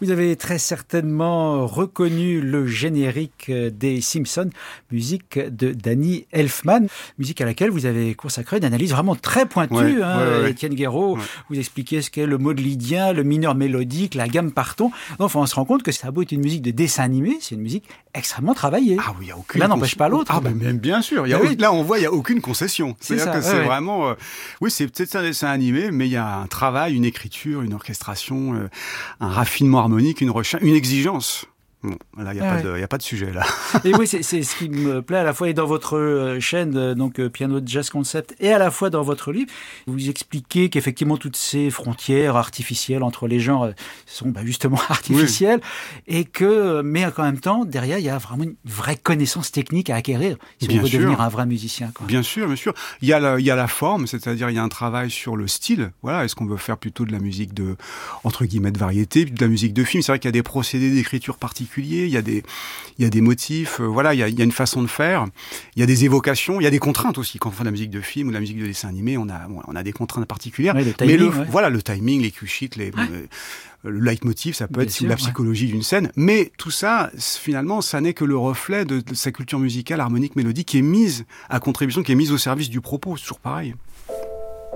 Vous avez très certainement reconnu le générique des Simpsons, musique de Danny Elfman, musique à laquelle vous avez consacré une analyse vraiment très pointue. Étienne Guéraud, vous expliquez ce qu'est le mode lydien, le mineur mélodique, la gamme par ton. Enfin, on se rend compte que ça a beau être une musique de dessin animé, c'est une musique extrêmement travaillée. Ah oui, il y a aucune. L'un n'empêche pas l'autre. Ah ben même bien sûr. Là, on voit, il y a aucune concession. C'est-à-dire que c'est vraiment. Oui, c'est peut-être un dessin animé, mais il y a un travail, une écriture, une orchestration, un raffinement harmonique, une exigence. Bon, là, il n'y a pas de sujet, là. Et oui, c'est ce qui me plaît à la fois et dans votre chaîne, donc Piano Jazz Concept, et à la fois dans votre livre. Vous expliquez qu'effectivement, toutes ces frontières artificielles entre les genres sont justement artificielles, et mais en même temps, derrière, il y a vraiment une vraie connaissance technique à acquérir si on veut devenir un vrai musicien. Quoi. Bien sûr, bien sûr. Il y a la forme, c'est-à-dire il y a un travail sur le style. Voilà, est-ce qu'on veut faire plutôt de la musique entre guillemets, de variété, de la musique de film. C'est vrai qu'il y a des procédés d'écriture particuliers. Il y a des motifs, il y a une façon de faire, il y a des évocations, il y a des contraintes aussi. Quand on fait de la musique de film ou de la musique de dessin animé, on a des contraintes particulières. Le timing, le timing, les cue-sheets, le leitmotiv, ça peut être la psychologie d'une scène. Mais tout ça, finalement, ça n'est que le reflet de sa culture musicale, harmonique, mélodique, qui est mise à contribution, qui est mise au service du propos. C'est toujours pareil.